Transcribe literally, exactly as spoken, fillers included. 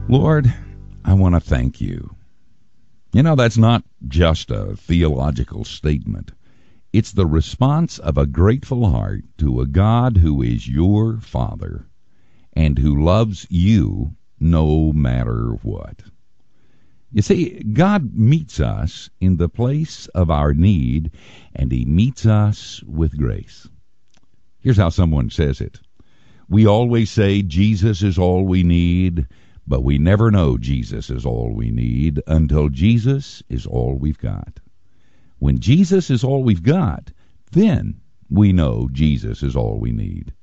Lord, I want to thank you. You know, that's not just a theological statement. It's the response of a grateful heart to a God who is your Father and who loves you no matter what. You see, God meets us in the place of our need, and He meets us with grace. Here's how someone says it. We always say Jesus is all we need, but we never know Jesus is all we need until Jesus is all we've got. When Jesus is all we've got, then we know Jesus is all we need.